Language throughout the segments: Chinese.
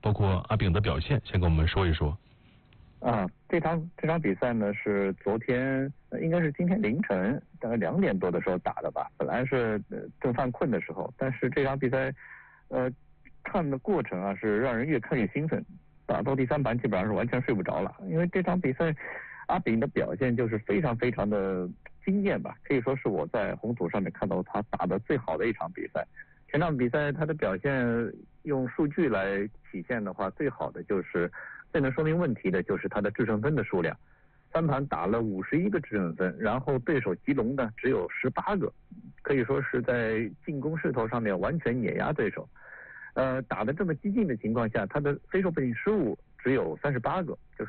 包括阿炳的表现，先跟我们说一说。 这场比赛呢是昨天应该是今天凌晨大概2点多的时候打的吧，本来是正犯困的时候，但是这场比赛看的过程啊是让人越看越兴奋，打到第3盘基本上是完全睡不着了，因为这场比赛阿炳的表现就是非常非常的惊艳吧，可以说是我在红土上面看到他打的最好的一场比赛。全场比赛他的表现用数据来体现的话，最好的就是最能说明问题的就是他的制胜分的数量，3盘打了51个制胜分，然后对手吉隆呢只有18个，可以说是在进攻势头上面完全碾压对手。打得这么激进的情况下，他的非手本失误只有38个，就是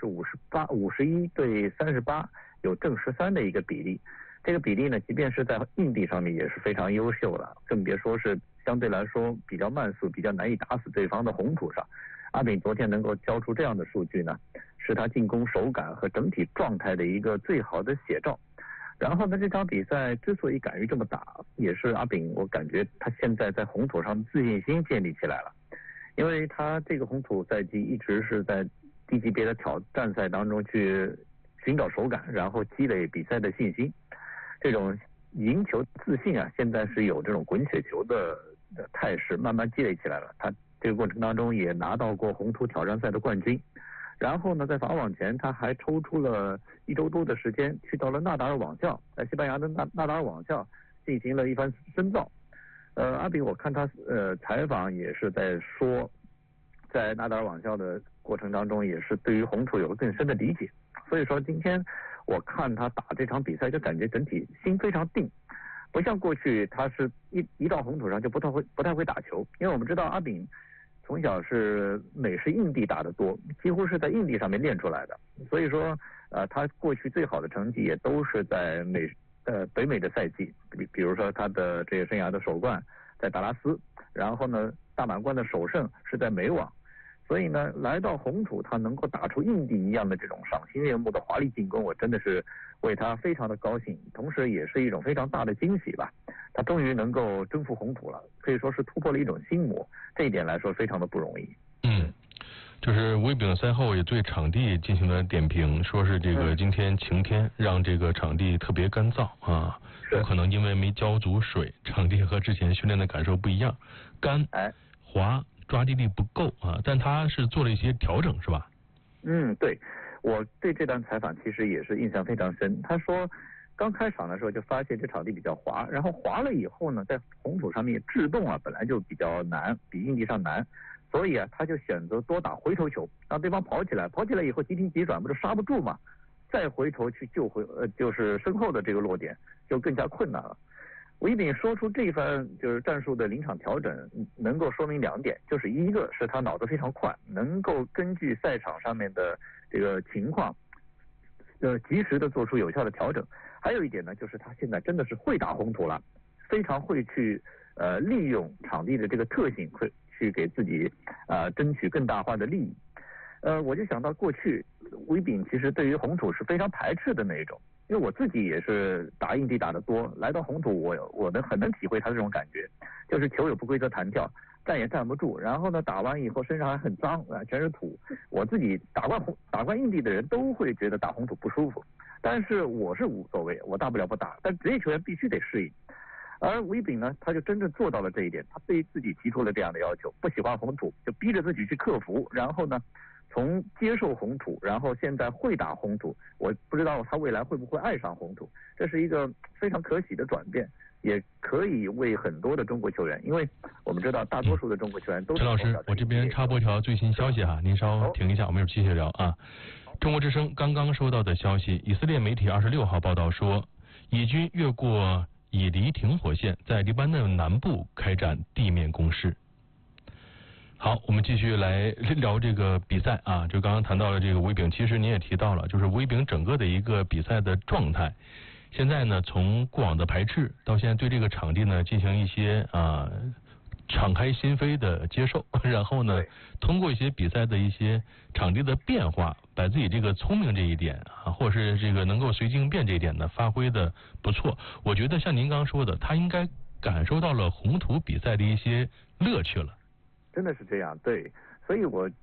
51对38，有正13的一个比例。这个比例呢，即便是在硬地上面也是非常优秀了，更别说是相对来说比较慢速、比较难以打死对方的红土上。阿炳昨天能够交出这样的数据呢，是他进攻手感和整体状态的一个最好的写照。然后呢，这场比赛之所以敢于这么打，也是阿炳我感觉他现在在红土上自信心建立起来了，因为他这个红土赛季一直是在低级别的挑战赛当中去寻找手感，然后积累比赛的信心。这种赢球自信啊，现在是有这种滚雪球的态势慢慢积累起来了。他这个过程当中也拿到过红土挑战赛的冠军，然后呢，在法网前他还抽出了1周多的时间，去到了纳达尔网校，在西班牙的纳达尔网校进行了一番深造。阿炳我看他采访也是在说，在纳达尔网校的过程当中，也是对于红土有了更深的理解。所以说今天我看他打这场比赛，就感觉整体心非常定，不像过去他是一到红土上就不太会打球，因为我们知道阿炳从小是美式硬地打得多，几乎是在硬地上面练出来的，所以说他过去最好的成绩也都是在北美的赛季，比如说他的职业生涯的首冠在达拉斯，然后呢大满贯的首胜是在美网。所以呢，来到红土，他能够打出硬地一样的这种赏心悦目的华丽进攻，我真的是为他非常的高兴，同时也是一种非常大的惊喜吧。他终于能够征服红土了，可以说是突破了一种心魔，这一点来说非常的不容易。 就是韦炳赛后也对场地进行了点评，说是这个今天晴天，让这个场地特别干燥啊，有可能因为没浇足水，场地和之前训练的感受不一样，干、滑。抓地力不够啊，但他是做了一些调整，是吧？对，我对这段采访其实也是印象非常深。他说，刚开场的时候就发现这场地比较滑，然后滑了以后呢，在红土上面制动啊本来就比较难，比硬地上难，所以啊他就选择多打回头球，让对方跑起来以后急停急转不是刹不住嘛，再回头去救就是身后的这个落点就更加困难了。韦炳说出这番就是战术的临场调整，能够说明2点，就是一个是他脑子非常快，能够根据赛场上面的这个情况，及时的做出有效的调整。还有一点呢，就是他现在真的是会打红土了，非常会去利用场地的这个特性，会去给自己争取更大化的利益。我就想到过去韦炳其实对于红土是非常排斥的那一种。因为我自己也是打硬地打得多，来到红土我很能体会他这种感觉，就是球有不规则弹跳，站也站不住，然后呢打完以后身上还很脏啊，全是土。我自己打惯硬地的人都会觉得打红土不舒服，但是我是无所谓，我大不了不打，但职业球员必须得适应。而韦炳呢，他就真正做到了这一点，他对自己提出了这样的要求，不喜欢红土就逼着自己去克服，然后呢从接受红土，然后现在会打红土，我不知道他未来会不会爱上红土，这是一个非常可喜的转变，也可以为很多的中国球员，因为我们知道大多数的中国球员都是。陈老师，我这边插播一条最新消息哈，您稍停一下，我们有继续聊啊。中国之声刚刚收到的消息，以色列媒体26号报道说，以军越过以黎停火线，在黎巴嫩南部开展地面攻势。好，我们继续来聊这个比赛啊，就刚刚谈到了这个韦炳，其实您也提到了，就是韦炳整个的一个比赛的状态，现在呢从过往的排斥到现在对这个场地呢进行一些敞开心扉的接受，然后呢通过一些比赛的一些场地的变化，把自己这个聪明这一点啊，或是这个能够随机应变这一点呢发挥的不错。我觉得像您刚刚说的，他应该感受到了红土比赛的一些乐趣了。 真的是这样，对，所以我